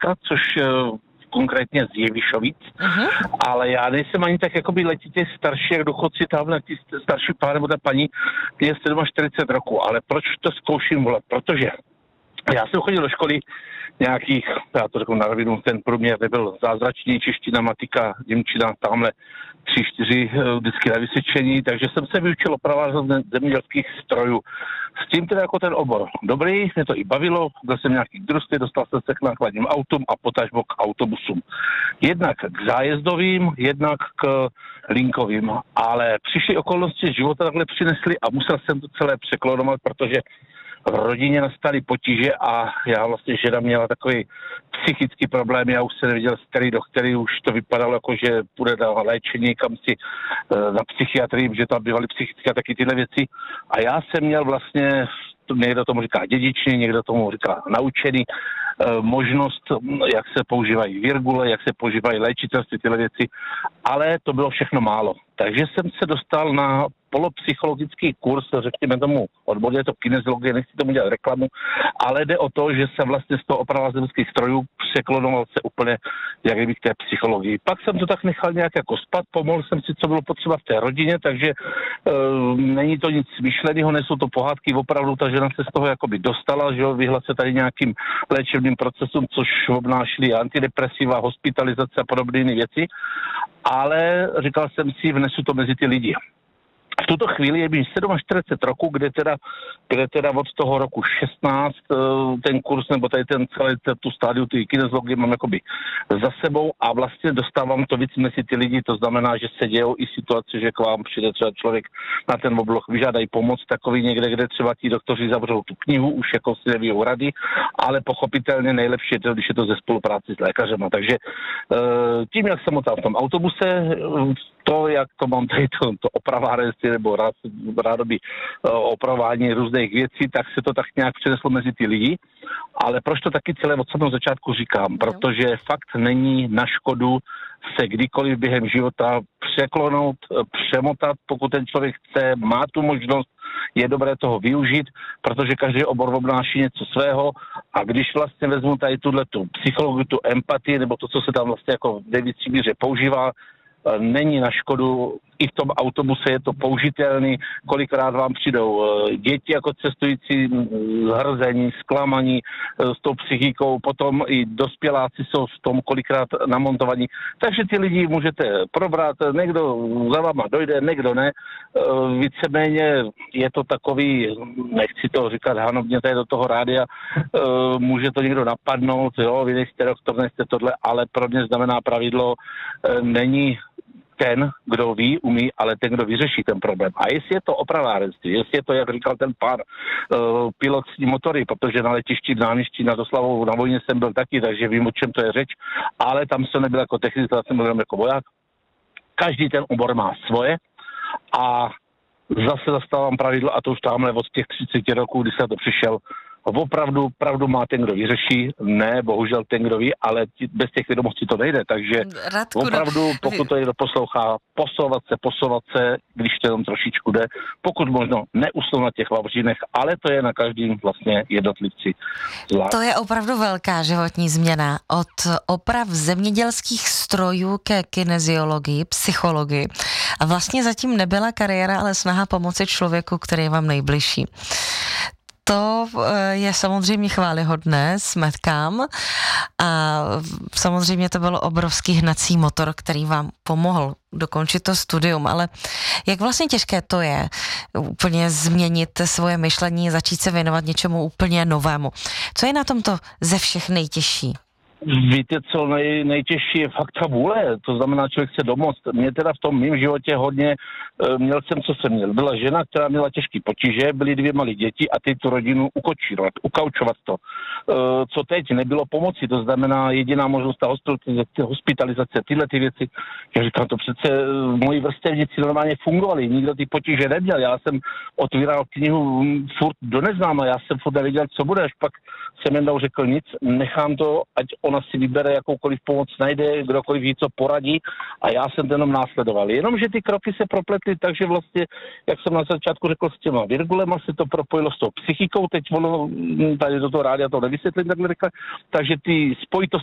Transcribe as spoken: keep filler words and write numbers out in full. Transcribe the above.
Slovenska, což konkrétně z Jevišovic, uh-huh. ale já nejsem ani tak jakoby letitě starší, jak důchodci tamhle, ty starší pán nebo ta paní, ty je čtyřicet sedm roku, ale proč to zkouším volat? Protože já jsem chodil do školy nějakých, já to řeknu na rovinu, ten průměr nebyl zázračný, čeština, matika, němčina, tamhle tři, čtyři vždycky na vysvědčení, takže jsem se vyučil opravovat zemědělských strojů. S tím teda jako ten obor dobrý, mě to i bavilo, byl jsem nějaký družství, dostal jsem se k nákladním autům a potažmo k autobusům. Jednak k zájezdovým, jednak k linkovým, ale přišly okolnosti života takhle přinesly a musel jsem to celé překlonovat, protože v rodině nastaly potíže a já vlastně žena měla takový psychický problém, já už se neviděl z který do který, už to vypadalo jako, že půjde na léčení kam si na psychiatrii, že tam bývaly psychické a taky tyhle věci. A já jsem měl vlastně, někdo tomu říká dědičný, někdo tomu říká naučený, možnost, jak se používají virgule, jak se používají léčitelství, tyhle věci, ale to bylo všechno málo. Takže jsem se dostal na polopsychologický kurz, řekněme tomu odborně, je to kineziologie, nechci tomu dělat reklamu, ale jde o to, že jsem vlastně z toho oprava zemských strojů překlonoval se úplně, jak kdyby k té psychologii. Pak jsem to tak nechal nějak jako spat, pomohl jsem si, co bylo potřeba v té rodině, takže e, není to nic myšleného, nejsou to pohádky, opravdu ta žena se z toho jakoby dostala, že jo, vyhla se tady nějakým léčebným procesům, což obnášely antidepresiva, hospitalizace a podobné věci, ale říkal jsem si, vnesu to mezi ty lidi. V tuto chvíli je mi čtyřicet sedm roku, kde teda, kde teda od toho roku šestnáct ten kurz, nebo tady ten celý tu stádiu, ty kineziologie mám jakoby za sebou a vlastně dostávám to víc mezi ty lidi, to znamená, že se dějou i situace, že k vám přijde třeba člověk na ten obloh, vyžádají pomoc takový někde, kde třeba ti doktoři zavřou tu knihu, už jako si nevíjou rady, ale pochopitelně nejlepší je to, když je to ze spolupráci s lékařem. Takže tím, jak jsem tam v tom autobuse, to, jak to mám tady to, to opravárenství nebo rád, rádoby uh, opravování různých věcí, tak se to tak nějak přeneslo mezi ty lidi. Ale proč to taky celé od samého začátku říkám? Protože fakt není na škodu se kdykoliv během života překlonout, přemotat, pokud ten člověk chce, má tu možnost, je dobré toho využít, protože každý obor obnáší něco svého a když vlastně vezmu tady tuto psychologii, tu empatii, nebo to, co se tam vlastně jako v největší míře používá, není na škodu, i v tom autobuse je to použitelný, kolikrát vám přijdou děti jako cestující, zhrzení, zklamaní s tou psychikou, potom i dospěláci jsou v tom kolikrát namontovaní. Takže ty lidi můžete probrat, někdo za váma dojde, někdo ne. Víceméně je to takový, nechci to říkat hanovně tady do toho rádia, může to někdo napadnout, jo, vy nejste doktor, nejste tohle, ale pro mě znamená pravidlo, není ten, kdo ví, umí, ale ten, kdo vyřeší ten problém. A jestli je to opravárenství, jestli je to, jak říkal ten pán, uh, pilotní motory, protože na letišti v náměstí na Doslavou na vojně jsem byl taky, takže vím, o čem to je řeč, ale tam jsem nebyl jako technik, tam jsem byl jako voják. Každý ten obor má svoje a zase zastávám pravidlo, a to už tamhle od těch třiceti roků, kdy jsem to přišel, opravdu, pravdu má ten, kdo vyřeší, ne, bohužel ten, kdo ví, ale bez těch vědomostí to nejde, takže Radku, opravdu, pokud to někdo poslouchá, posouvat se, posouvat se, když to jenom trošičku jde, pokud možno neusnout na těch vavřínech, ale to je na každým vlastně jednotlivci zvlášť. To je opravdu velká životní změna. Od oprav zemědělských strojů ke kineziologii, psychologii. A vlastně zatím nebyla kariéra, ale snaha pomoci člověku, který je vám nejbližší. To je samozřejmě chvályhodné, smetkám, a samozřejmě to byl obrovský hnací motor, který vám pomohl dokončit to studium, ale jak vlastně těžké to je úplně změnit svoje myšlení, začít se věnovat něčemu úplně novému. Co je na tomto ze všech nejtěžší? Víte, co nej, nejtěžší je fakt ta vůle, to znamená, člověk chce domoct. Mě teda v tom mým životě hodně, měl jsem, co jsem měl. Byla žena, která měla těžké potíže, byly dvě malé děti a ty tu rodinu ukočírovat, ukaučovat to. Co teď nebylo pomoci, to znamená jediná možnost ta hospitalizace, tyhle ty věci. Já říkám, to přece moji vrstevníci normálně fungovali, nikdo ty potíže neměl. Já jsem otvíral knihu furt do neznáma, já jsem furt nevěděl, co bude, až pak jsem jednou řekl nic, nechám to, ať ona si vybere jakoukoliv pomoc, najde, kdokoliv ví, co poradí, a já jsem to jenom následoval. Jenomže ty kroky se propletly, takže vlastně, jak jsem na začátku řekl, s těma virgulema se to propojilo s tou psychikou, teď ono, tady do toho rádia to nevysvětlím takhle rychle, takže ty spojitosti